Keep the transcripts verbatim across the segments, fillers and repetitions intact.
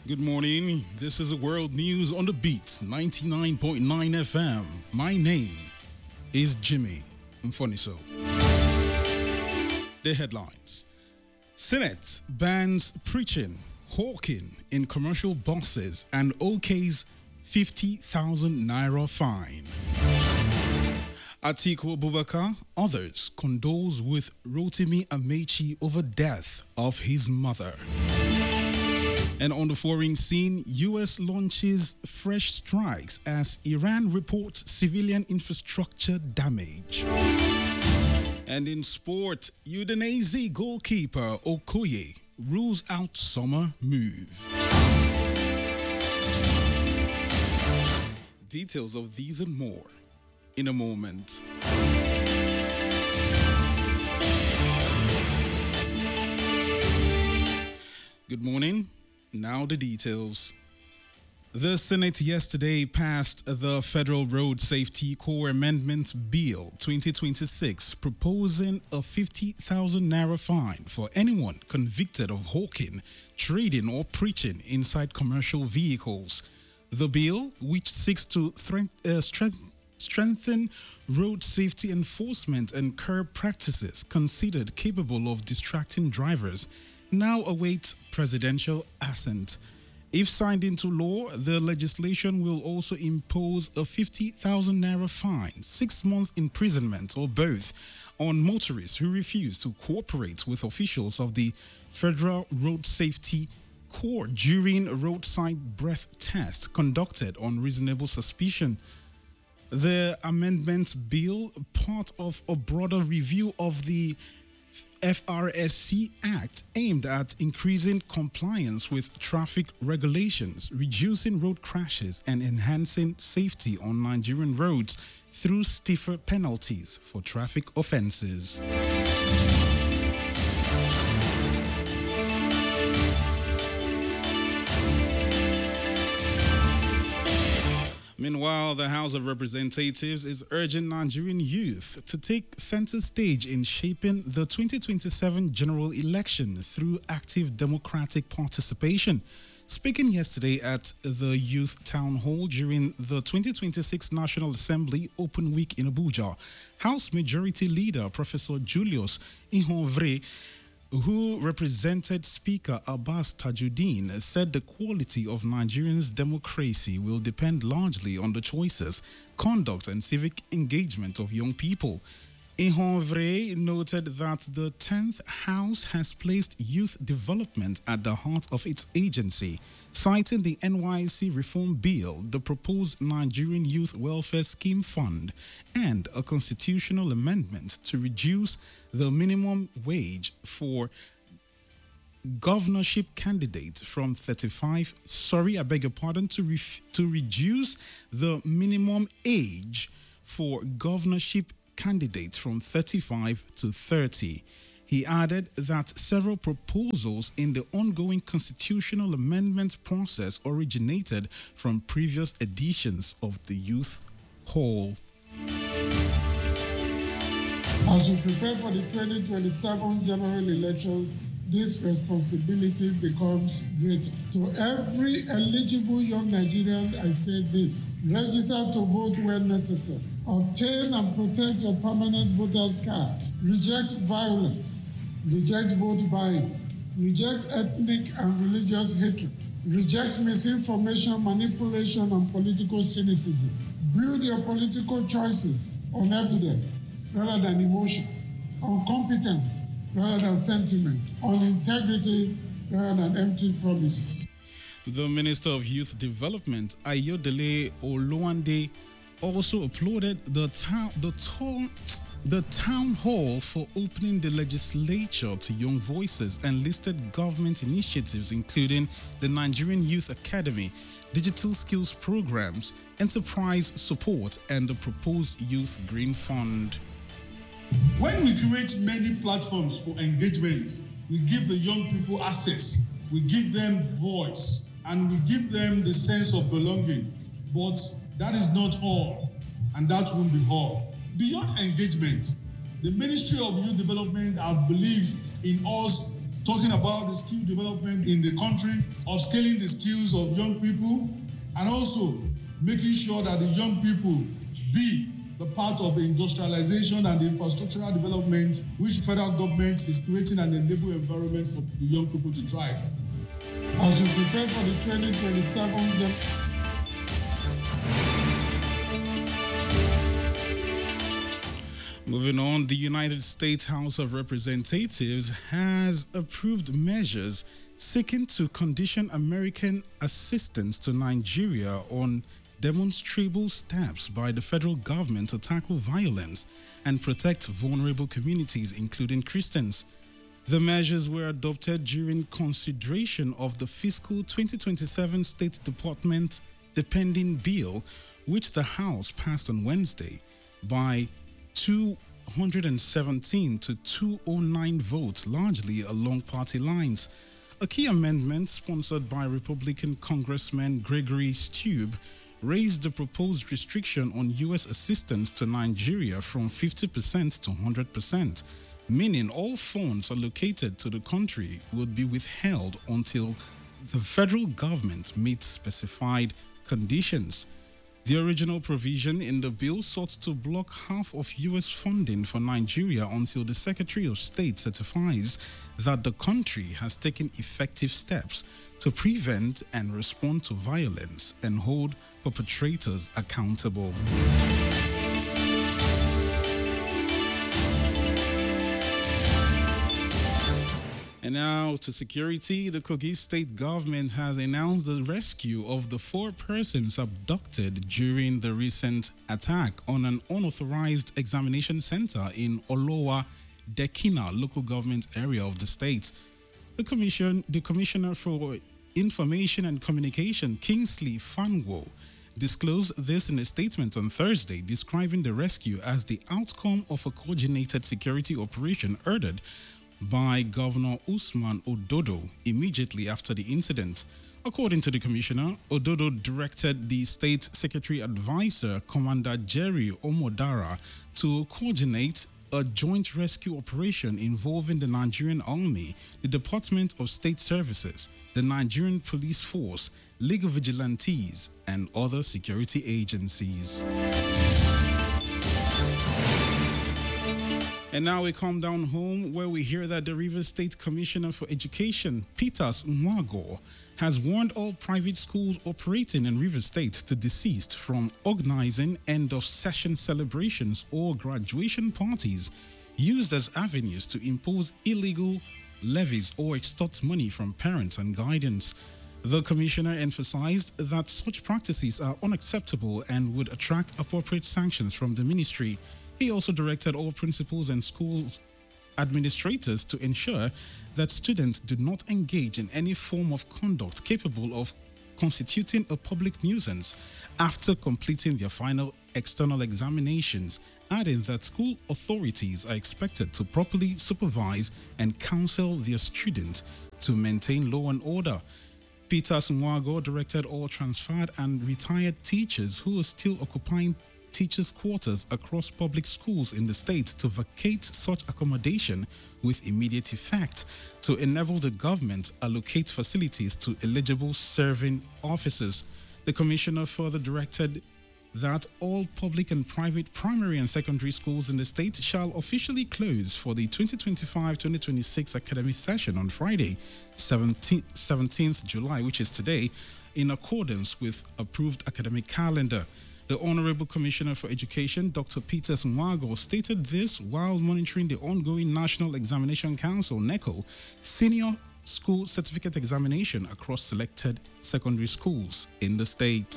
Good morning. This is the World News on the Beat, ninety-nine point nine F M. My name is Jimmy Mfoniso. The headlines. Senate bans preaching, hawking in commercial buses and OK's fifty thousand naira fine. Atiku Abubakar, others condoles with Rotimi Amechi over death of his mother. And on the foreign scene, U S launches fresh strikes as Iran reports civilian infrastructure damage. And in sport, Udinese goalkeeper Okoye rules out summer move. Details of these and more in a moment. Good morning. Now the details. The Senate yesterday passed the Federal Road Safety Corps Amendment Bill twenty twenty-six, proposing a fifty thousand naira fine for anyone convicted of hawking, trading, or preaching inside commercial vehicles. The bill, which seeks to thre- uh, strength- strengthen road safety enforcement and curb practices considered capable of distracting drivers, now awaits presidential assent. If signed into law, the legislation will also impose a fifty thousand naira fine, six months imprisonment or both on motorists who refuse to cooperate with officials of the Federal Road Safety Corps during a roadside breath test conducted on reasonable suspicion. The amendment bill, part of a broader review of the F R S C Act aimed at increasing compliance with traffic regulations, reducing road crashes, and enhancing safety on Nigerian roads through stiffer penalties for traffic offenses. Meanwhile, the House of Representatives is urging Nigerian youth to take center stage in shaping the twenty twenty-seven general election through active democratic participation. Speaking yesterday at the Youth Town Hall during the twenty twenty-six National Assembly Open Week in Abuja, House Majority Leader Professor Julius Ihonvre, who represented Speaker Abbas Tajuddin, said the quality of Nigerians' democracy will depend largely on the choices, conduct, and civic engagement of young people. Ihonvre noted that the tenth House has placed youth development at the heart of its agency, citing the N Y C Reform Bill, the proposed Nigerian Youth Welfare Scheme Fund, and a constitutional amendment to reduce the minimum wage for governorship candidates from thirty-five, sorry, I beg your pardon, to, ref, to reduce the minimum age for governorship candidates from thirty-five to thirty. He added that several proposals in the ongoing constitutional amendment process originated from previous editions of the Youth Hall. As we prepare for the twenty twenty-seven general elections, this responsibility becomes greater. To every eligible young Nigerian, I say this: register to vote where necessary. Obtain and protect your permanent voter's card. Reject violence. Reject vote buying. Reject ethnic and religious hatred. Reject misinformation, manipulation, and political cynicism. Build your political choices on evidence rather than emotion, on competence rather than sentiment, on integrity rather than empty promises. The Minister of Youth Development, Ayodele Oluwande, also applauded the town, the town, the town hall for opening the legislature to young voices and listed government initiatives including the Nigerian Youth Academy, digital skills programs, enterprise support, and the proposed Youth Green Fund. When we create many platforms for engagement, we give the young people access, we give them voice, and we give them the sense of belonging. But that is not all, and that won't be all. Beyond engagement, the Ministry of Youth Development, I believe in us talking about the skill development in the country, upscaling the skills of young people, and also making sure that the young people be the part of the industrialization and the infrastructural development which federal government is creating an enable environment for the young people to thrive. As we prepare for the twenty twenty-seven gen- Moving on, the United States House of Representatives has approved measures seeking to condition American assistance to Nigeria on demonstrable steps by the federal government to tackle violence and protect vulnerable communities, including Christians. The measures were adopted during consideration of the fiscal twenty twenty-seven State Department depending bill, which the House passed on Wednesday by two hundred seventeen to two hundred nine votes, largely along party lines. A key amendment sponsored by Republican Congressman Gregory Stube raised the proposed restriction on U S assistance to Nigeria from fifty percent to one hundred percent, meaning all funds allocated to the country would be withheld until the federal government meets specified conditions. The original provision in the bill sought to block half of U S funding for Nigeria until the Secretary of State certifies that the country has taken effective steps to prevent and respond to violence and hold perpetrators accountable. And now to security. The Kogi state government has announced the rescue of the four persons abducted during the recent attack on an unauthorized examination center in Olowa, Dekina local government area of the state. The commission, the Commissioner for Information and Communication, Kingsley Fanwo, disclosed this in a statement on Thursday, describing the rescue as the outcome of a coordinated security operation ordered by Governor Usman Ododo immediately after the incident. According to the commissioner, Ododo directed the state secretary advisor, Commander Jerry Omodara, to coordinate a joint rescue operation involving the Nigerian Army, the Department of State Services, the Nigerian Police Force, League of Vigilantes, and other security agencies. And now we come down home where we hear that the Rivers State Commissioner for Education, Peters Nwago, has warned all private schools operating in Rivers State to desist from organizing end-of-session celebrations or graduation parties used as avenues to impose illegal levies or extort money from parents and guardians. The commissioner emphasized that such practices are unacceptable and would attract appropriate sanctions from the ministry. He also directed all principals and school administrators to ensure that students do not engage in any form of conduct capable of constituting a public nuisance after completing their final external examinations, adding that school authorities are expected to properly supervise and counsel their students to maintain law and order. Peter Nwago directed all transferred and retired teachers who are still occupying teachers' quarters across public schools in the state to vacate such accommodation with immediate effect to enable the government allocate facilities to eligible serving officers. The commissioner further directed that all public and private primary and secondary schools in the state shall officially close for the twenty twenty-five twenty twenty-six academic session on Friday, seventeenth July, which is today, in accordance with approved academic calendar. The Honorable Commissioner for Education, Doctor Peters Nwago, stated this while monitoring the ongoing National Examination Council, NECO, senior school certificate examination across selected secondary schools in the state.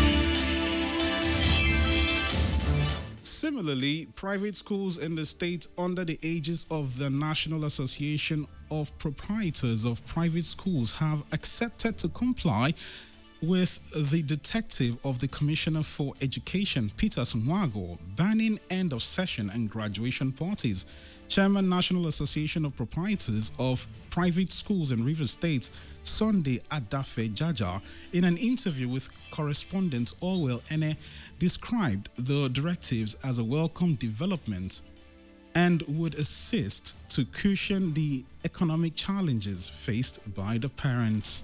Similarly, private schools in the state under the aegis of the National Association of Proprietors of Private Schools have accepted to comply with the directive of the Commissioner for Education, Peters Nwago, banning end-of-session and graduation parties. Chairman, National Association of Proprietors of Private Schools in Rivers State, Sunday Adafe Jaja, in an interview with correspondent Orwell Ene, described the directives as a welcome development and would assist to cushion the economic challenges faced by the parents.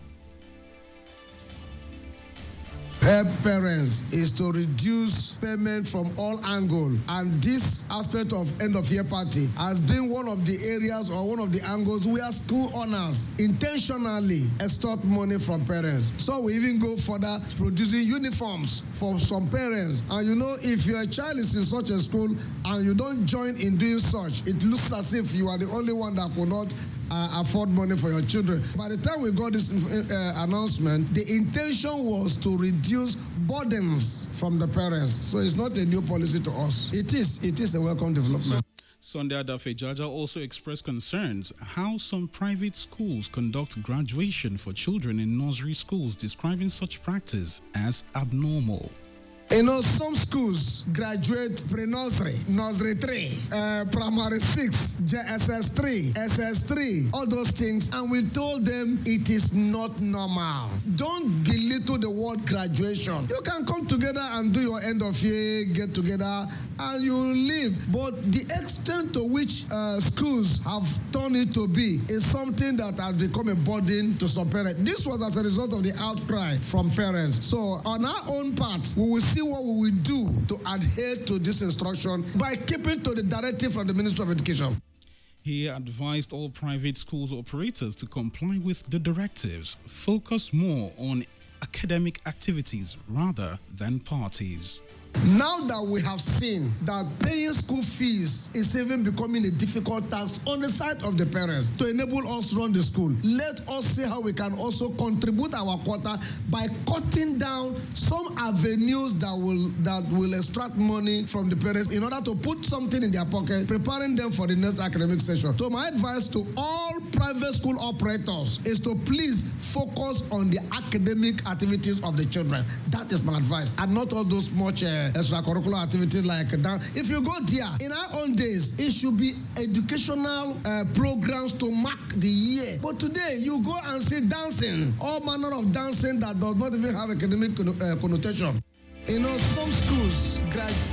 Help parents is to reduce payment from all angles, and this aspect of end of year party has been one of the areas or one of the angles where school owners intentionally extort money from parents. So we even go further, producing uniforms for some parents. And you know, if your child is in such a school and you don't join in doing such, it looks as if you are the only one that could not Uh, afford money for your children. By the time we got this uh, announcement, the intention was to reduce burdens from the parents. So it's not a new policy to us. It is. It is a welcome development. Sunday Adafejaja also expressed concerns how some private schools conduct graduation for children in nursery schools, describing such practice as abnormal. You know, some schools graduate pre-nursery, nursery three, uh, primary six, J S S three, S S three, all those things, and we told them it is not normal. Don't belittle the word graduation. You can come together and do your end of year get together and you leave. But the extent to which uh, schools have turned it to be is something that has become a burden to some parents. This was as a result of the outcry from parents. So on our own part, we will see what we will do to adhere to this instruction by keeping to the directive from the Ministry of Education. He advised all private schools operators to comply with the directives, focus more on academic activities rather than parties. Now that we have seen that paying school fees is even becoming a difficult task on the side of the parents to enable us run the school, let us see how we can also contribute our quota by cutting down some avenues that will that will extract money from the parents in order to put something in their pocket, preparing them for the next academic session. So my advice to all private school operators is to please focus on the academic activities of the children. That is my advice, and not all those much uh, extracurricular activities like that. If you go there, in our own days, it should be educational uh, programs to mark the year. But today, you go and see dancing, all manner of dancing that does not even have academic uh, connotation. You know, some schools graduate.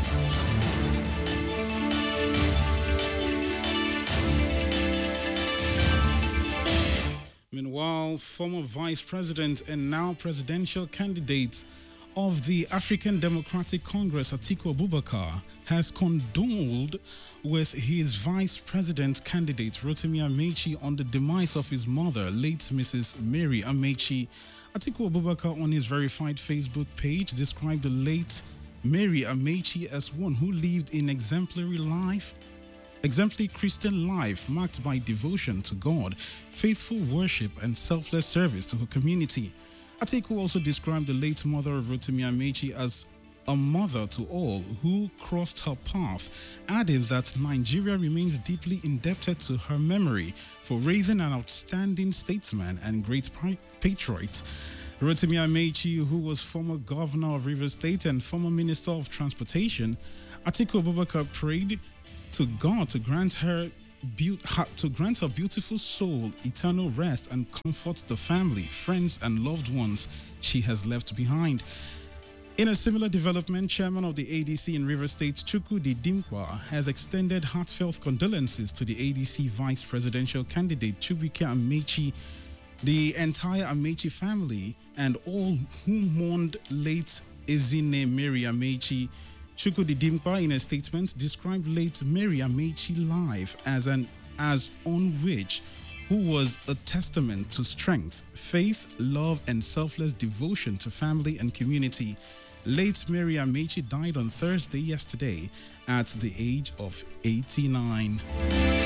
Meanwhile, former vice president and now presidential candidate of the African Democratic Congress, Atiku Abubakar, has condoled with his vice president candidate, Rotimi Amaechi, on the demise of his mother, late Missus Mary Amaechi. Atiku Abubakar, on his verified Facebook page, described the late Mary Amaechi as one who lived in exemplary life, exemplary Christian life marked by devotion to God, faithful worship, and selfless service to her community. Atiku also described the late mother of Rotimi Amaechi as a mother to all who crossed her path, adding that Nigeria remains deeply indebted to her memory for raising an outstanding statesman and great patriot. Rotimi Amaechi, who was former governor of Rivers State and former minister of transportation, Atiku Abubakar prayed to God to grant her to grant her beautiful soul eternal rest and comfort the family, friends, and loved ones she has left behind. In a similar development, chairman of the A D C in Rivers State, Chukwudi Dimkwa, has extended heartfelt condolences to the A D C vice presidential candidate Chibuike Amaechi, the entire Amaechi family, and all who mourned late Ezine Mary Amaechi. Chukwudi Dimkwa, in a statement, described late Mary Amaechi life as an as on which who was a testament to strength, faith, love, and selfless devotion to family and community. Late Mary Amaechi died on Thursday yesterday at the age of eighty-nine.